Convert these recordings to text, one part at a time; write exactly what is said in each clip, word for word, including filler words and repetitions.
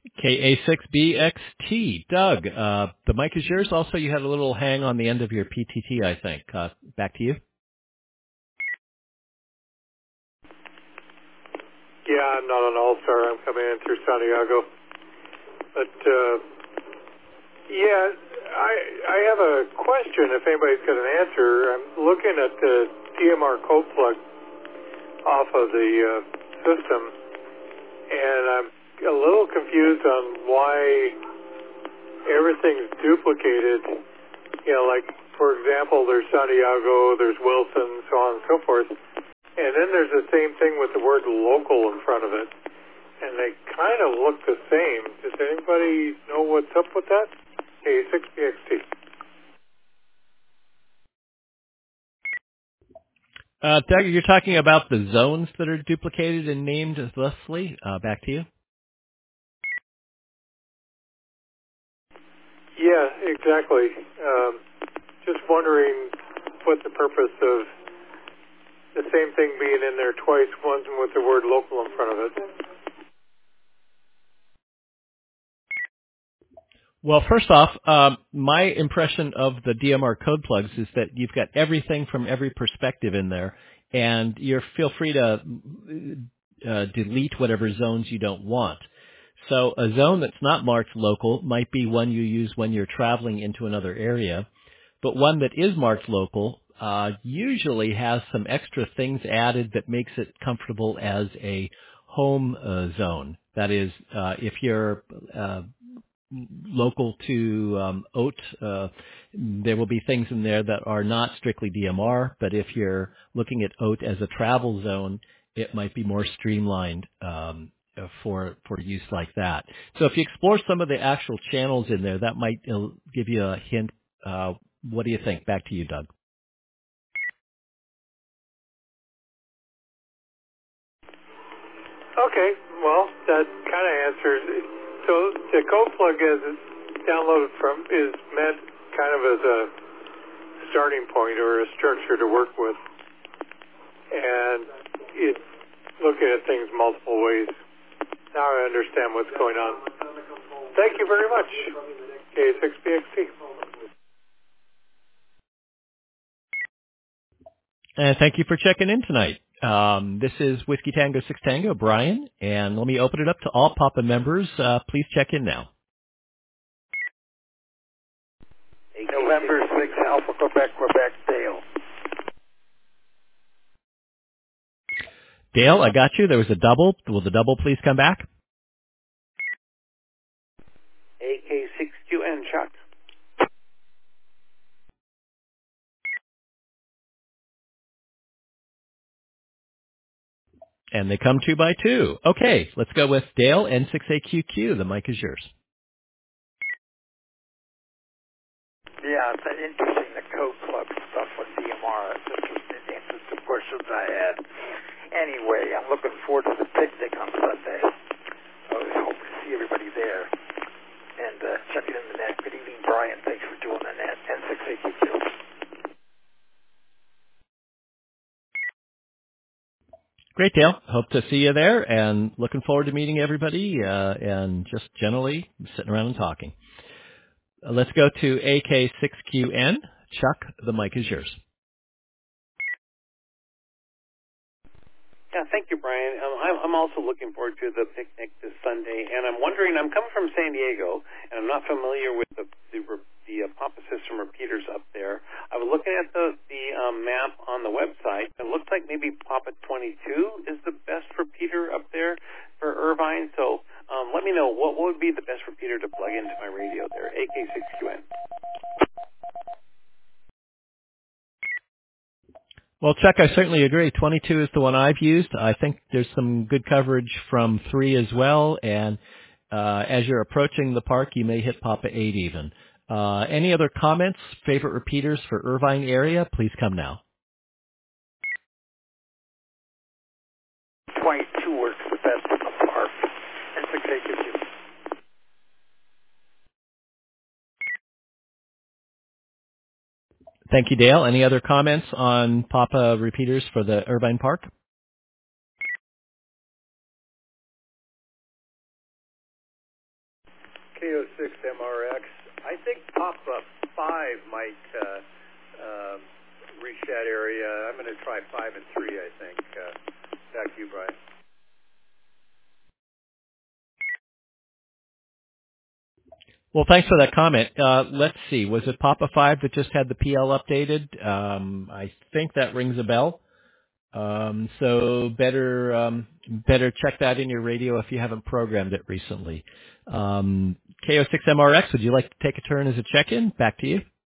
K A six B X T. Doug, uh, the mic is yours. Also, you had a little hang on the end of your P T T, I think. Uh, back to you. Yeah, I'm not an all-star. I'm coming in through Santiago. But, uh, yeah, I I have a question if anybody's got an answer. I'm looking at the D M R code plug off of the uh, system, and I'm a little confused on why everything's duplicated. You know, like, for example, there's Santiago, there's Wilson, so on and so forth. And then there's the same thing with the word local in front of it. And they kind of look the same. Does anybody know what's up with that? K six B X T. Uh, Doug, you're talking about the zones that are duplicated and named thusly. Uh, back to you. Yeah, exactly. Um, just wondering what the purpose of the same thing being in there twice, once with the word local in front of it. Well, first off, um, my impression of the D M R code plugs is that you've got everything from every perspective in there, and you're feel free to uh, delete whatever zones you don't want. So a zone that's not marked local might be one you use when you're traveling into another area, but one that is marked local uh, usually has some extra things added that makes it comfortable as a home uh, zone. That is, uh, if you're uh, local to um, O T, uh, there will be things in there that are not strictly D M R, but if you're looking at O T as a travel zone, it might be more streamlined um, uh, for for use like that. So if you explore some of the actual channels in there, that might uh, give you a hint. Uh, what do you think? Back to you, Doug. Okay, well, that kind of answers it. So the code plug as it's downloaded from is meant kind of as a starting point or a structure to work with. And it's looking at things multiple ways. Now I understand what's going on. Thank you very much, K six B X T. And thank you for checking in tonight. Um, this is Whiskey Tango six Tango, Brian, and let me open it up to all Papa members. Uh, please check in now. November sixth, Alpha Quebec, Quebec, Dale. Dale, I got you. There was a double. Will the double please come back? A K six Q N, Chuck. And they come two by two. Okay, let's go with Dale, N six A Q Q. The mic is yours. Yeah, it's interesting, the code club stuff with D M R. It's interesting. It answers the questions I had. Anyway, I'm looking forward to the picnic on Sunday. I was hoping to see everybody there. And uh, check it in the net. Good evening, Brian. Thanks for doing the net. N six A Q Q. Great, Dale. Hope to see you there, and looking forward to meeting everybody uh, and just generally sitting around and talking. Uh, let's go to A K six Q N. Chuck, the mic is yours. Yeah, thank you, Brian. Um, I'm, I'm also looking forward to the picnic this Sunday, and I'm wondering, I'm coming from San Diego, and I'm not familiar with the the, the uh, Papa system repeaters up there. I was looking at the, the um, map on the website. It looks like maybe Papa twenty-two is the best repeater up there for Irvine, so um, let me know, what, what would be the best repeater to plug into my radio there, A K six Q N. Well, Chuck, I certainly agree. twenty-two is the one I've used. I think there's some good coverage from three as well. And uh, as you're approaching the park, you may hit Papa eight even. Uh, any other comments, favorite repeaters for Irvine area? Please come now. twenty-two works the best in the park. N six A Q Q. Thank you, Dale. Any other comments on Papa repeaters for the Irvine Park? K O six M R X. I think pop-up five might uh, uh, reach that area. I'm going to try five and three, I think. Uh, back to you, Brian. Well, thanks for that comment. Uh, let's see. Was it Papa five that just had the P L updated? Um, I think that rings a bell. Um, so better um, better check that in your radio if you haven't programmed it recently. Um, K O six M R X, would you like to take a turn as a check-in? Back to you.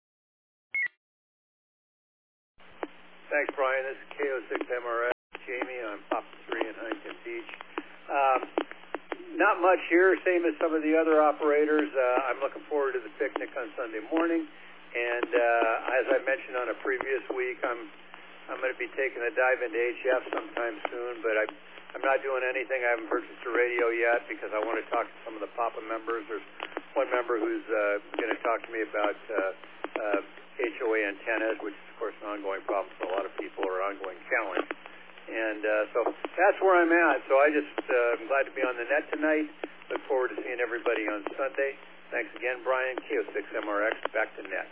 Thanks, Brian. This is K O six M R X. Jamie on Papa three in Huntington Beach. Um, not much here, same as some of the other operators. Uh, I'm looking forward to the picnic on Sunday morning. And uh, as I mentioned on a previous week, I'm I'm going to be taking a dive into H F sometime soon, but I'm, I'm not doing anything. I haven't purchased a radio yet because I want to talk to some of the Papa members. There's one member who's uh, going to talk to me about uh, uh, H O A antennas, which is, of course, an ongoing problem for a lot of people or an ongoing challenge. And uh, so that's where I'm at. So I just, uh, I'm glad to be on the net tonight. Look forward to seeing everybody on Sunday. Thanks again, Brian. K O six M R X, back to net.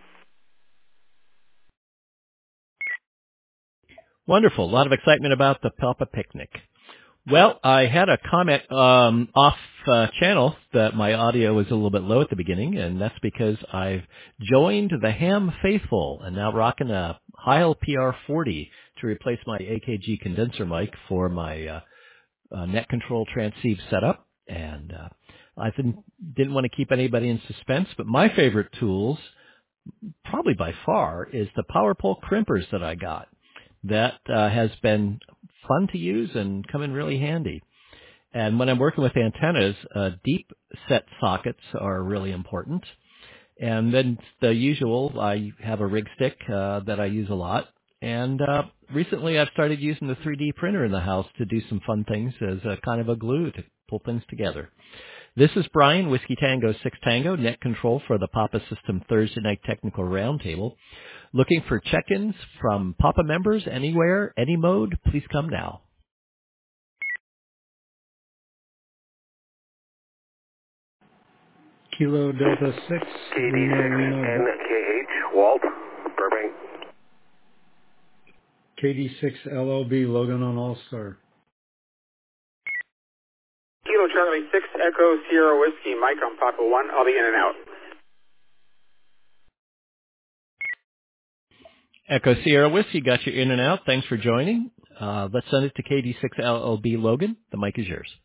Wonderful. A lot of excitement about the Papa Picnic. Well, I had a comment um, off uh, channel that my audio was a little bit low at the beginning, and that's because I've joined the Ham Faithful and now rocking a Heil P R forty to replace my A K G condenser mic for my uh, uh, net control transceive setup. And uh, I didn't, didn't want to keep anybody in suspense, but my favorite tools, probably by far, is the PowerPole crimpers that I got. That uh, has been fun to use and come in really handy. And when I'm working with antennas, uh, deep set sockets are really important. And then the usual, I have a rig stick uh, that I use a lot. And uh, recently I've started using the three D printer in the house to do some fun things as a kind of a glue to pull things together. This is Brian, Whiskey Tango six Tango, net control for the Papa System Thursday Night Technical Roundtable. Looking for check-ins from Papa members anywhere, any mode, please come now. Kilo Delta six, K D Lima, six Lima, N K H, Walt, Burbank. K D six L L B, Logan on All-Star. Kilo Charlie six Echo Sierra Whiskey, Mike on Papa one, I'll be in and out. Echo Sierra Whiskey got you in and out. Thanks for joining. Uh, let's send it to K D six L L B Logan. The mic is yours.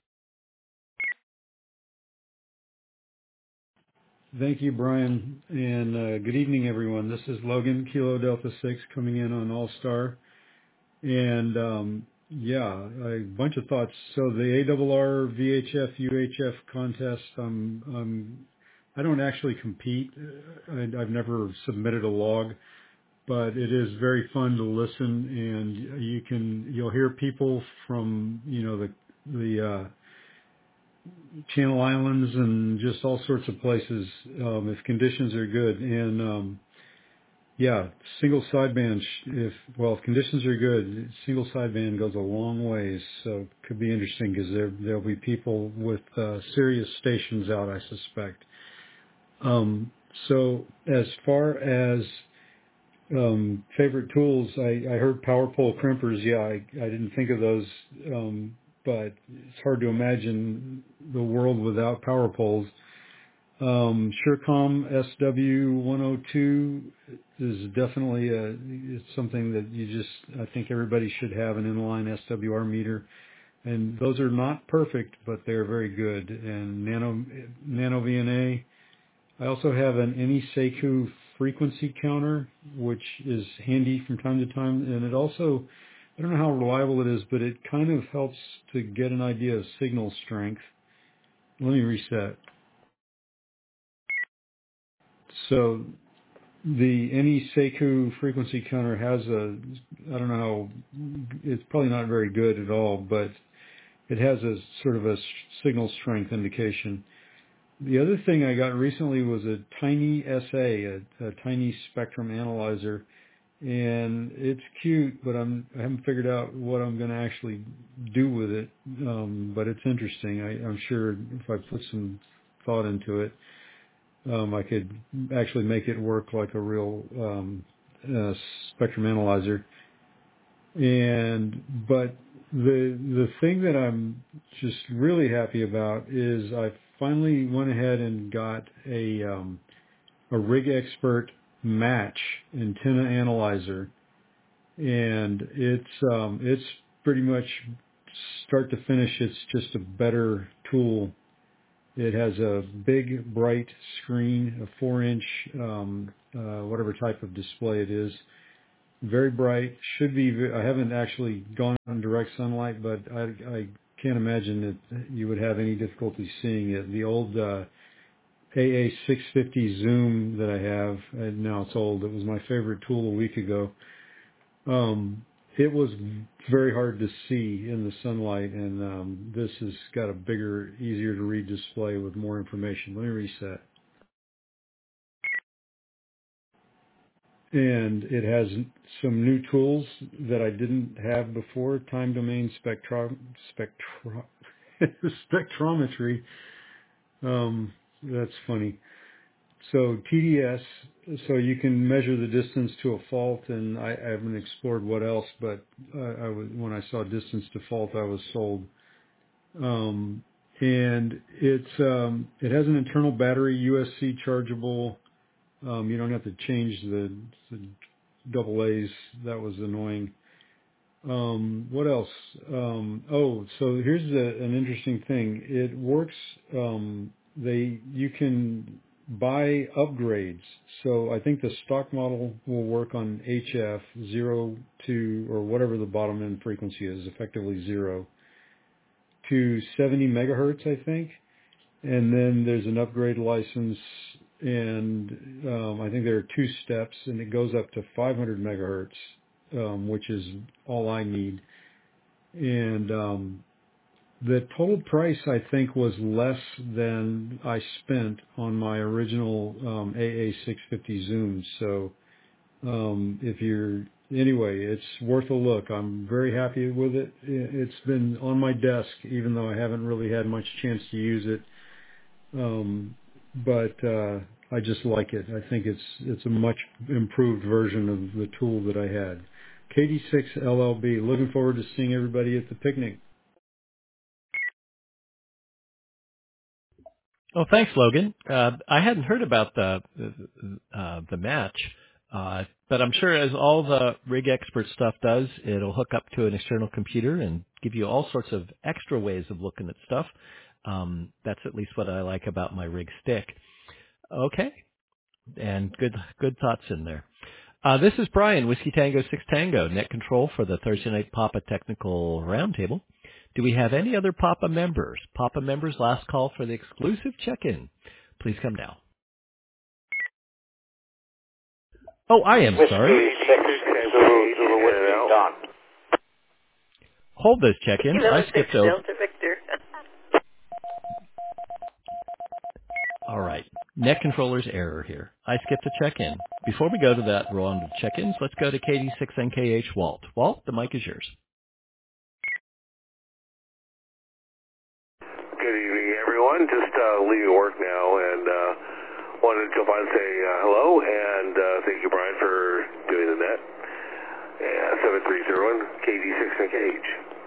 Thank you, Brian, and uh, good evening, everyone. This is Logan, Kilo Delta six, coming in on All-Star. And, um, yeah, a bunch of thoughts. So the A R R V H F U H F contest, um, um, I don't actually compete. I, I've never submitted a log, but it is very fun to listen, and you can, you'll hear people from, you know, the, the, uh, Channel Islands and just all sorts of places, um, if conditions are good. And, um, yeah, single sideband, if, well, if conditions are good, single sideband goes a long ways. So it could be interesting because there, there'll be people with, uh, serious stations out, I suspect. Um, so as far as, um, favorite tools, I, I heard PowerPole crimpers. Yeah, I, I didn't think of those. Um, but it's hard to imagine the world without power poles. Um, SureCom S W one oh two is definitely a, it's something that you just, I think everybody should have an inline S W R meter. And those are not perfect, but they're very good. And Nano, Nano V N A. I also have an AnySeku frequency counter, which is handy from time to time. And it also, I don't know how reliable it is, but it kind of helps to get an idea of signal strength. Let me reset. So the AnySeku frequency counter has a, I don't know how, it's probably not very good at all, but it has a sort of a signal strength indication. The other thing I got recently was a tiny S A, a, a tiny spectrum analyzer. And it's cute, but I'm, I haven't figured out what I'm going to actually do with it. Um, but it's interesting. I, I'm sure if I put some thought into it. Um, I could actually make it work like a real um, uh, spectrum analyzer. And but the the thing that I'm just really happy about is I finally went ahead and got a um, a Rig Expert Match antenna analyzer, and it's um, it's pretty much start to finish. It's just a better tool. It has a big bright screen, a four inch um, uh, whatever type of display it is. Very bright. Should be. I haven't actually gone in direct sunlight, but I, I can't imagine that you would have any difficulty seeing it. The old uh, A A six fifty zoom that I have, and now it's old. It was my favorite tool a week ago. Um, it was very hard to see in the sunlight, and um, this has got a bigger, easier to read display with more information. Let me reset. And it has some new tools that I didn't have before. Time domain spectro, spectro, spectrometry. Um, that's funny. So T D S, so you can measure the distance to a fault, and I, I haven't explored what else, but I, I was, when I saw distance to fault, I was sold. Um, and it's um, it has an internal battery, U S C chargeable. Um, you don't have to change the, the double A's. That was annoying. Um, what else? Um, oh, so here's a, an interesting thing. It works. Um, they you can buy upgrades. So I think the stock model will work on H F zero to or whatever the bottom end frequency is, effectively zero to seventy megahertz, I think. And then there's an upgrade license, and um, I think there are two steps, and it goes up to five hundred megahertz, um, which is all I need. And um, the total price, I think, was less than I spent on my original um, A A six fifty zoom. So um, if you're anyway, it's worth a look. I'm very happy with it. It's been on my desk, even though I haven't really had much chance to use it. Um, but uh, I just like it. I think it's it's a much improved version of the tool that I had. K D six L L B. Looking forward to seeing everybody at the picnic. Oh, thanks, Logan. Uh, I hadn't heard about the uh, the match, uh, but I'm sure as all the Rig Expert stuff does, it'll hook up to an external computer and give you all sorts of extra ways of looking at stuff. Um, that's at least what I like about my Rig Stick. Okay, and good good thoughts in there. Uh, this is Brian, Whiskey Tango six Tango, Net Control for the Thursday Night Papa Technical Roundtable. Do we have any other Papa members? Papa members, last call for the exclusive check-in. Please come now. Oh, I am sorry. Hold those check-ins. I skipped over. Delta Victor. All right. Net controller's error here. I skipped a check-in. Before we go to that round of check-ins, let's go to K D six N K H Walt. Walt, the mic is yours. Good evening, everyone. Just uh, leaving work now, and uh, wanted to jump on and say uh, hello, and uh, thank you, Brian, for doing the net. Uh, seven three zero one K D six N K H.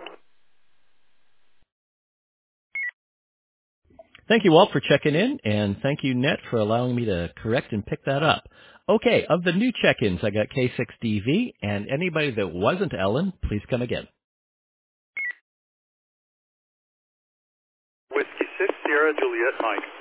Thank you, Walt, for checking in, and thank you, Net, for allowing me to correct and pick that up. Okay, of the new check-ins, I got K six D V, and anybody that wasn't Ellen, please come again. Whiskey six Sierra Juliet Mike.